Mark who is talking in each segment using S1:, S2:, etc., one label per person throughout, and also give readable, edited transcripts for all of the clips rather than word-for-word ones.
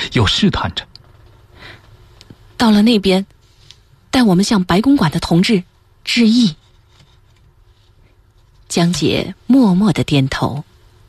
S1: 又试探着：“
S2: 到了那边，带我们向白公馆的同志致意。”江姐默默地点头。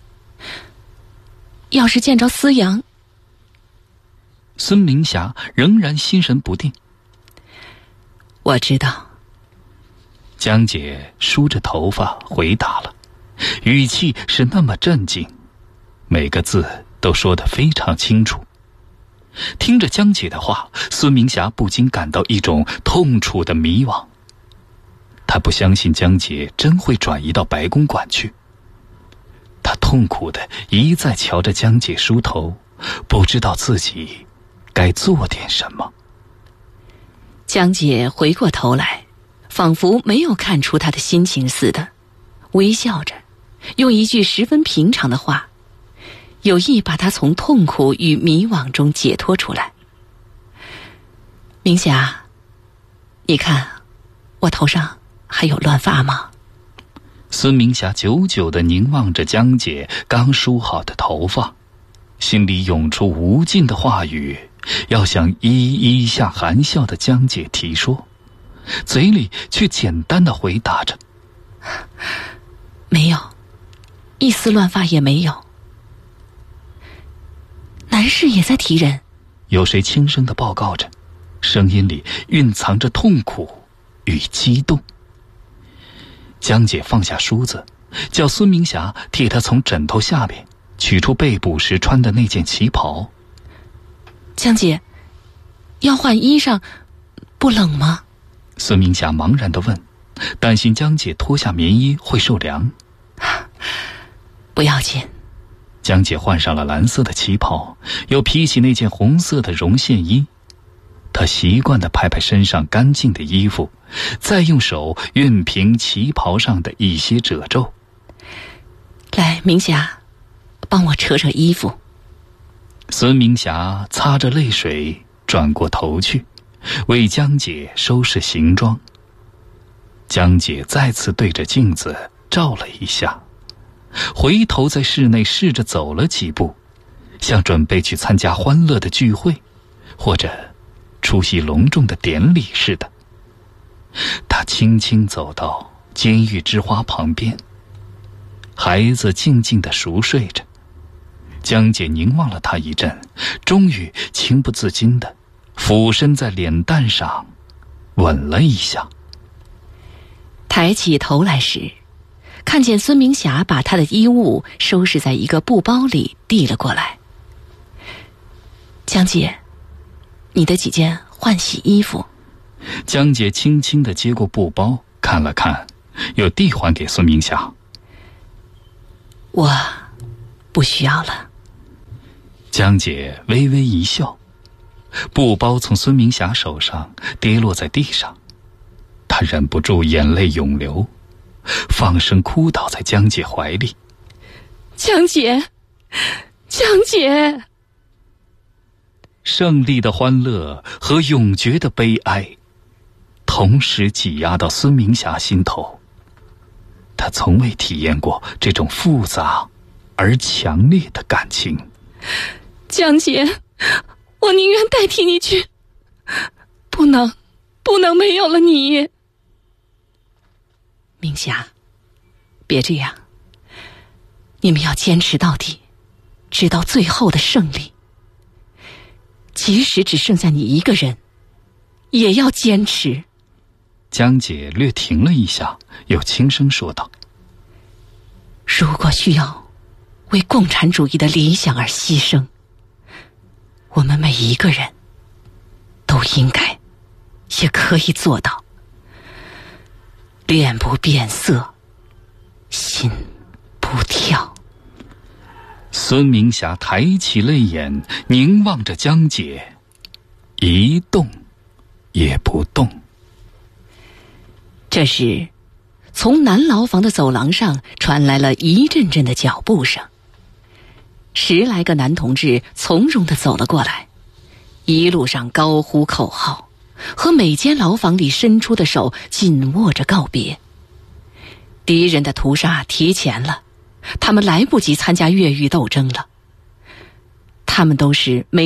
S2: 要是见着思阳，
S1: 孙明霞仍然心神不定。
S2: 我知道。
S1: 江姐梳着头发回答了，语气是那么镇静，每个字都说得非常清楚。听着江姐的话，孙明霞不禁感到一种痛楚的迷惘。她不相信江姐真会转移到白公馆去。她痛苦地一再瞧着江姐梳头，不知道自己该做点什么。
S2: 江姐回过头来，仿佛没有看出她的心情似的，微笑着，用一句十分平常的话，有意把她从痛苦与迷惘中解脱出来。明霞，你看，我头上还有乱发吗？
S1: 孙明霞久久地凝望着江姐刚梳好的头发，心里涌出无尽的话语，要向一一下含笑的江姐提说，嘴里却简单地回答着：“
S2: 没有，一丝乱发也没有。”男士也在提人，
S1: 有谁轻声地报告着，声音里蕴藏着痛苦与激动。江姐放下梳子，叫孙明霞替她从枕头下面取出被捕时穿的那件旗袍。
S2: 江姐，要换衣裳，不冷吗？
S1: 孙明霞茫然地问，担心江姐脱下棉衣会受凉。
S2: 不要紧。
S1: 江姐换上了蓝色的旗袍，又披起那件红色的绒线衣。她习惯地拍拍身上干净的衣服，再用手熨平旗袍上的一些褶皱。
S2: 来，明霞，帮我扯扯衣服。
S1: 孙明霞擦着泪水转过头去，为江姐收拾行装。江姐再次对着镜子照了一下，回头在室内试着走了几步，像准备去参加欢乐的聚会，或者出席隆重的典礼似的。她轻轻走到监狱之花旁边，孩子静静地熟睡着。江姐凝望了她一阵，终于情不自禁地俯身在脸蛋上吻了一下。
S2: 抬起头来时，看见孙明霞把她的衣物收拾在一个布包里递了过来。江姐，你的几件换洗衣服。
S1: 江姐轻轻地接过布包，看了看，又递还给孙明霞。
S2: 我不需要了。
S1: 江姐微微一笑，布包从孙明霞手上跌落在地上，她忍不住眼泪涌流，放声哭倒在江姐怀里。
S2: 江姐，江姐！
S1: 胜利的欢乐和永绝的悲哀同时挤压到孙明霞心头。她从未体验过这种复杂而强烈的感情。
S2: 江姐，我宁愿代替你去，不能没有了你。明霞，别这样，你们要坚持到底，直到最后的胜利。即使只剩下你一个人，也要坚持。
S1: 江姐略停了一下，又轻声说道：
S2: 如果需要为共产主义的理想而牺牲，我们每一个人都应该也可以做到。脸不变色，心不跳。
S1: 孙明霞抬起泪眼，凝望着江姐，一动也不动。
S2: 这时，从南牢房的走廊上传来了一阵阵的脚步声，10来个男同志从容地走了过来，一路上高呼口号，和每间牢房里伸出的手紧握着告别。敌人的屠杀提前了，他们来不及参加越狱斗争了。他们都是